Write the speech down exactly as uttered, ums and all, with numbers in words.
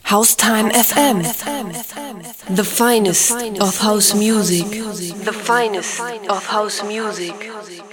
Haustime F M, the finest of house music, the finest of house music.